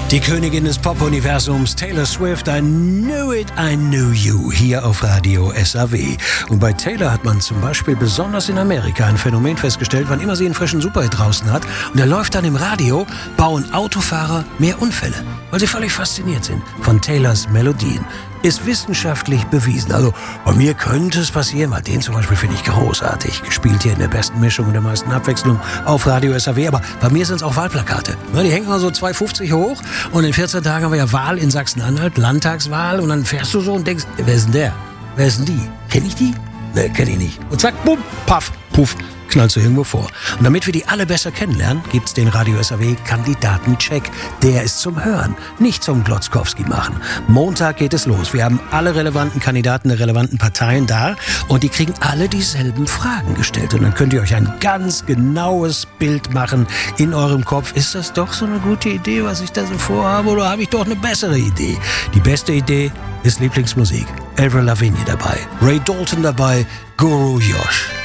Die Königin des Pop-Universums, Taylor Swift, I Knew It, I Knew You, hier auf Radio SAW. Und bei Taylor hat man zum Beispiel besonders in Amerika ein Phänomen festgestellt, wann immer sie einen frischen Superhit draußen hat und der läuft dann im Radio, bauen Autofahrer mehr Unfälle, weil sie völlig fasziniert sind von Taylors Melodien. Ist wissenschaftlich bewiesen. Also bei mir könnte es passieren, weil den zum Beispiel finde ich großartig. Gespielt hier in der besten Mischung und der meisten Abwechslung auf Radio SAW. Aber bei mir sind es auch Wahlplakate. Die hängen mal so 2,50 hoch und in 14 Tagen haben wir ja Wahl in Sachsen-Anhalt, Landtagswahl und dann fährst du so und denkst, wer ist denn der? Wer ist denn die? Kenn ich die? Ne, kenn ich nicht. Und zack, bumm, paff, puff, knallst du irgendwo vor. Und damit wir die alle besser kennenlernen, gibt's den Radio SAW Kandidatencheck. Der ist zum Hören, nicht zum Glotzkowski machen. Montag geht es los. Wir haben alle relevanten Kandidaten der relevanten Parteien da und die kriegen alle dieselben Fragen gestellt. Und dann könnt ihr euch ein ganz genaues Bild machen in eurem Kopf. Ist das doch so eine gute Idee, was ich da so vorhabe, oder habe ich doch eine bessere Idee? Die beste Idee ist Lieblingsmusik. Avril Lavigne dabei, Ray Dalton dabei, Guru Josh.